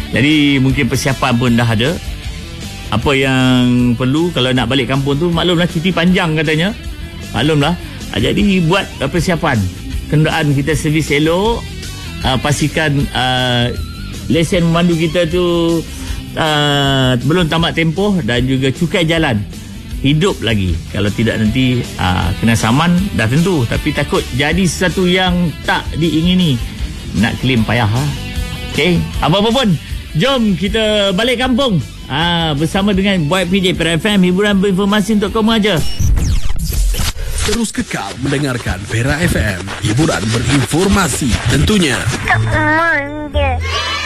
Jadi mungkin persiapan pun dah ada. Apa yang perlu kalau nak balik kampung tu, maklumlah cuti panjang katanya. Maklumlah. Jadi buat persiapan. Kenderaan kita servis elok. Pastikan lesen memandu kita tu belum tamat tempoh, dan juga cukai jalan hidup lagi. Kalau tidak nanti kena saman dah tentu, tapi takut jadi sesuatu yang tak diingini, nak claim payah. Okey, apa-apa pun jom kita balik kampung bersama dengan Boy PJ Perak FM, hiburan berinformasi untuk kamu aja. Terus kekal mendengarkan Perak FM, hiburan berinformasi tentunya. Tak,